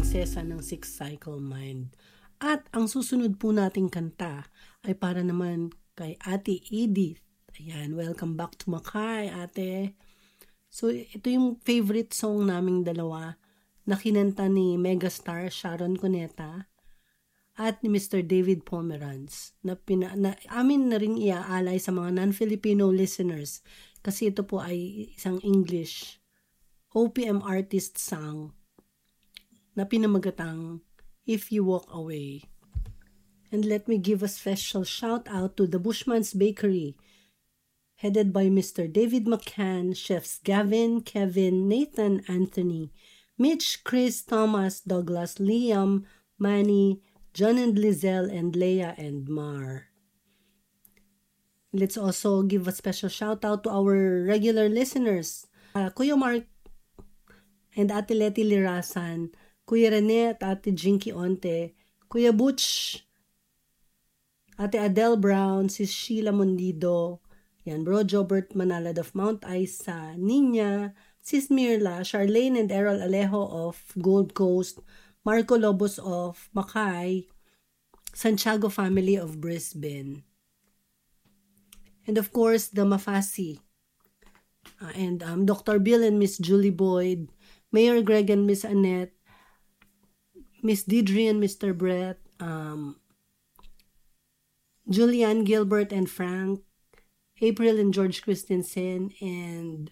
prinsesa ng Six Cycle Mind. At ang susunod po nating kanta ay para naman kay Ate Edith. Ayan, welcome back to Makay, Ate. So, ito yung favorite song naming dalawa na kinanta ni megastar Sharon Cuneta at ni Mr. David Pomeranz na amin na rin iaalay sa mga non-Filipino listeners kasi ito po ay isang English OPM artist song na pinamagatang If You Walk Away. And let me give a special shout out to the Bushman's Bakery, headed by Mr. David McCann, chefs Gavin, Kevin, Nathan, Anthony, Mitch, Chris, Thomas, Douglas, Liam, Manny, John and Lizelle, and Leah and Mar. Let's also give a special shout out to our regular listeners, Kuya Mark and Ate Leti Lirasan, Kuya Rene at Ate Jinky Onte, Kuya Butch, Ate Adele Brown, Sis Sheila Mondido, yan, Bro Jobert Manalad of Mount Isa, Nina, Sis Mirla, Charlene and Errol Alejo of Gold Coast, Marco Lobos of Makay, Santiago family of Brisbane, and of course the Mafasi, and Dr. Bill and Miss Julie Boyd, Mayor Greg and Miss Annette, Miss Deidre and Mr. Brett, Julian, Gilbert and Frank, April and George Christensen, and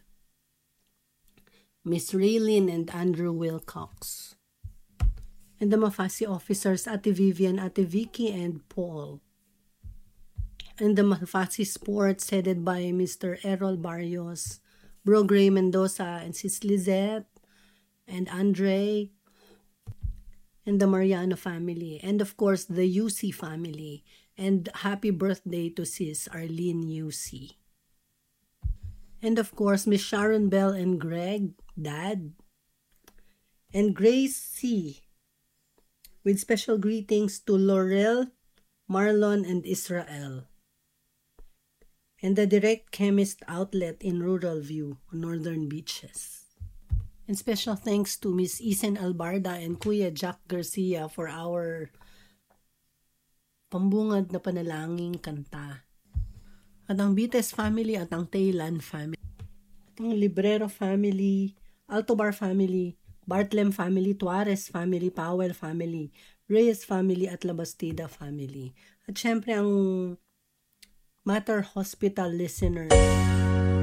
Miss Raylene and Andrew Wilcox. And the Mafasi officers, Ate Vivian, Ate Vicky, and Paul. And the Mafasi Sports, headed by Mr. Errol Barrios, Bro Gray Mendoza, and Sis Lizette, and Andre, and the Mariano family, and of course the UC family, and happy birthday to Sis Arlene UC. And of course Miss Sharon Bell and Greg, Dad, and Grace C, with special greetings to Laurel, Marlon, and Israel, and the Direct Chemist outlet in Rural View, Northern Beaches. And special thanks to Miss Isen Albarda and Kuya Jack Garcia for our pambungad na panalangin kanta. At ang Bites family at ang Taylan family. At ang Librero family, Altobar family, Bartlem family, Tuarez family, Powell family, Reyes family at Labastida family. At syempre ang Mater Hospital listeners.